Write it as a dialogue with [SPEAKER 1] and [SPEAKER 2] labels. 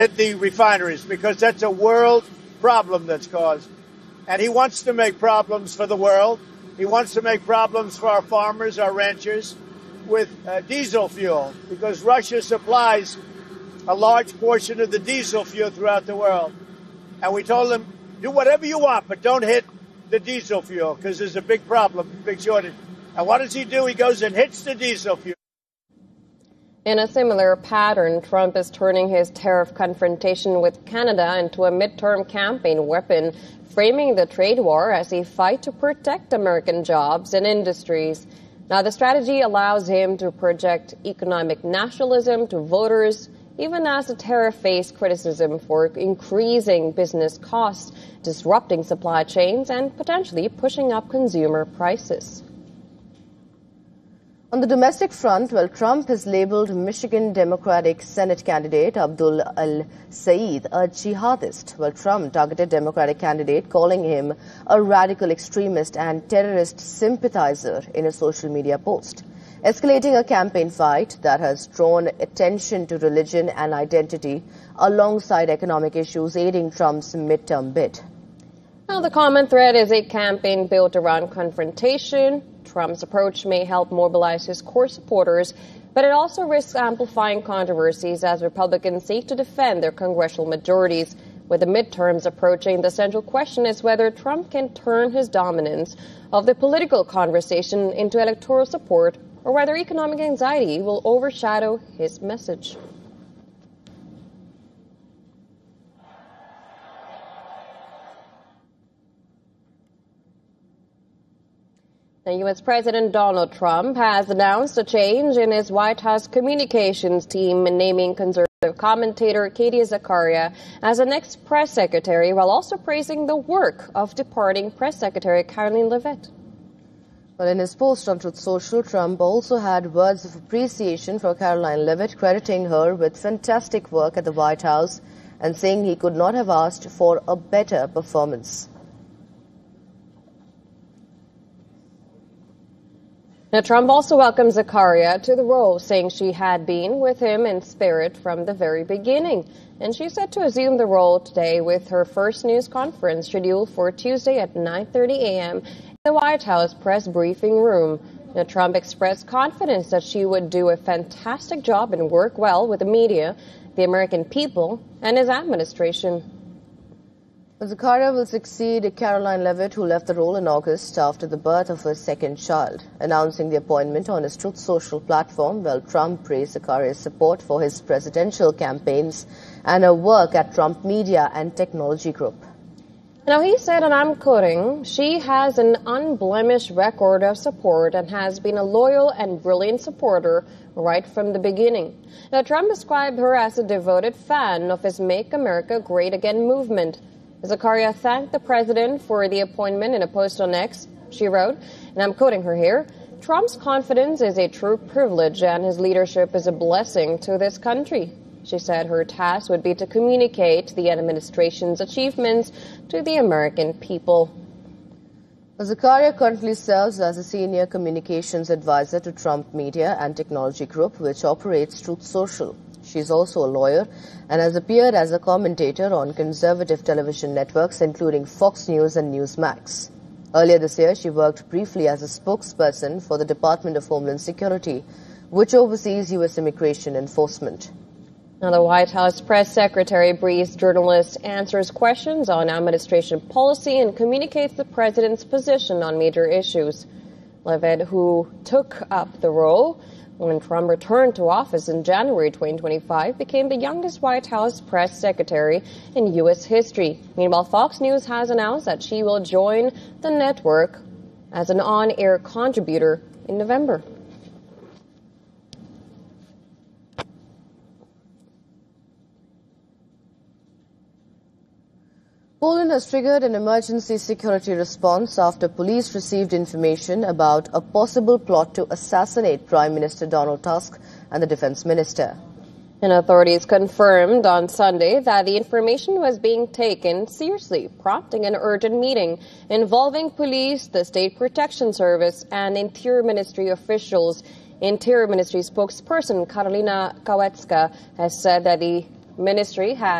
[SPEAKER 1] hit the refineries because that's a world problem that's caused. And he wants to make problems for the world. He wants to make problems for our farmers, our ranchers, with diesel fuel because Russia supplies a large portion of the diesel fuel throughout the world. And we told him, do whatever you want, but don't hit the diesel fuel because there's a big problem, big shortage. And what does he do? He goes and hits the diesel fuel.
[SPEAKER 2] In a similar pattern, Trump is turning his tariff confrontation with Canada into a midterm campaign weapon, framing the trade war as a fight to protect American jobs and industries. Now, the strategy allows him to project economic nationalism to voters, even as the tariff faced criticism for increasing business costs, disrupting supply chains, and potentially pushing up consumer prices.
[SPEAKER 3] On the domestic front, Trump has labeled Michigan Democratic Senate candidate Abdul Al-Sayed a jihadist, Trump targeted Democratic candidate, calling him a radical extremist and terrorist sympathizer in a social media post, escalating a campaign fight that has drawn attention to religion and identity alongside economic issues aiding Trump's midterm bid.
[SPEAKER 2] Now, the common thread is a campaign built around confrontation. Trump's approach may help mobilize his core supporters, but it also risks amplifying controversies as Republicans seek to defend their congressional majorities. With the midterms approaching, the central question is whether Trump can turn his dominance of the political conversation into electoral support or whether economic anxiety will overshadow his message. The U.S. President Donald Trump has announced a change in his White House communications team, naming conservative commentator Katie Zakaria as the next press secretary, while also praising the work of departing press secretary Karoline Leavitt.
[SPEAKER 3] Well, in his post on Truth Social, Trump also had words of appreciation for Karoline Leavitt, crediting her with fantastic work at the White House and saying he could not have asked for a better performance.
[SPEAKER 2] Now, Trump also welcomed Zakaria to the role, saying she had been with him in spirit from the very beginning. And she's set to assume the role today with her first news conference scheduled for Tuesday at 9:30 a.m. in the White House press briefing room. Now, Trump expressed confidence that she would do a fantastic job and work well with the media, the American people, and his administration.
[SPEAKER 3] Zakaria will succeed Karoline Leavitt, who left the role in August after the birth of her second child. Announcing the appointment on his Truth Social platform, Trump praised Zakaria's support for his presidential campaigns and her work at Trump Media and Technology Group.
[SPEAKER 2] Now, he said, and I'm quoting, "She has an unblemished record of support and has been a loyal and brilliant supporter right from the beginning." Now, Trump described her as a devoted fan of his Make America Great Again movement. Zakaria thanked the president for the appointment in a post on X. She wrote, and I'm quoting her here, "Trump's confidence is a true privilege and his leadership is a blessing to this country." She said her task would be to communicate the administration's achievements to the American people.
[SPEAKER 3] Zakaria currently serves as a senior communications advisor to Trump Media and Technology Group, which operates Truth Social. She is also a lawyer and has appeared as a commentator on conservative television networks, including Fox News and Newsmax. Earlier this year, she worked briefly as a spokesperson for the Department of Homeland Security, which oversees U.S. immigration enforcement.
[SPEAKER 2] Now, the White House press secretary briefs journalists, answers questions on administration policy, and communicates the president's position on major issues. Leavitt, who took up the role when Trump returned to office in January 2025, became the youngest White House press secretary in U.S. history. Meanwhile, Fox News has announced that she will join the network as an on-air contributor in November.
[SPEAKER 3] Poland has triggered an emergency security response after police received information about a possible plot to assassinate Prime Minister Donald Tusk and the defense minister.
[SPEAKER 2] And authorities confirmed on Sunday that the information was being taken seriously, prompting an urgent meeting involving police, the State Protection Service, and Interior Ministry officials. Interior Ministry spokesperson Karolina Kowalska has said that the Ministry has